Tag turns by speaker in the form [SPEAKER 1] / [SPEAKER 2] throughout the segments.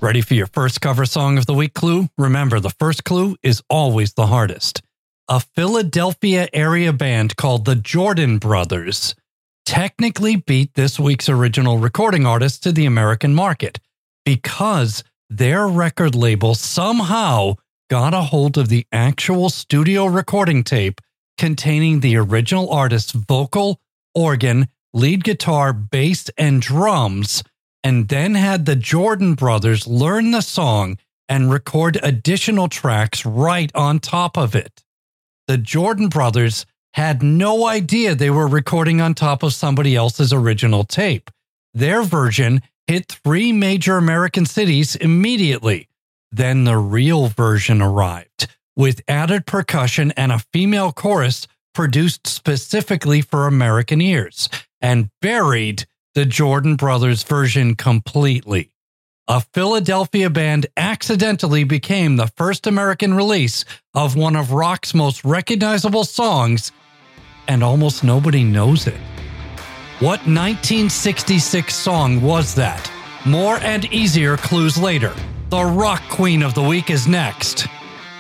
[SPEAKER 1] Ready for your first cover song of the week clue? Remember, the first clue is always the hardest. A Philadelphia area band called the Jordan Brothers technically beat this week's original recording artist to the American market because their record label somehow got a hold of the actual studio recording tape containing the original artist's vocal, organ, lead guitar, bass, and drums, and then had the Jordan Brothers learn the song and record additional tracks right on top of it. The Jordan Brothers had no idea they were recording on top of somebody else's original tape. Their version hit 3 major American cities immediately. Then the real version arrived, with added percussion and a female chorus produced specifically for American ears, and buried the Jordan Brothers version completely. A Philadelphia band accidentally became the first American release of one of rock's most recognizable songs, and almost nobody knows it. What 1966 song was that? More and easier clues later. The rock queen of the week is next.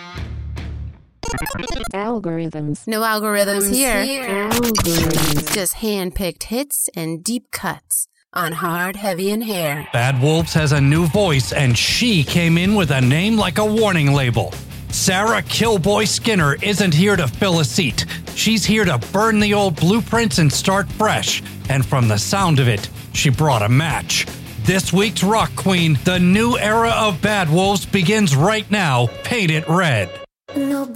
[SPEAKER 2] Algorithms.
[SPEAKER 3] No algorithms here.
[SPEAKER 2] Algorithms.
[SPEAKER 3] Just hand-picked hits and deep cuts on Hard, Heavy, and Hair.
[SPEAKER 1] Bad Wolves has a new voice, and she came in with a name like a warning label. Sarah Killboy Skinner isn't here to fill a seat. She's here to burn the old blueprints and start fresh. And from the sound of it, she brought a match. This week's rock queen, the new era of Bad Wolves, begins right now. Paint it red.
[SPEAKER 4] Nobody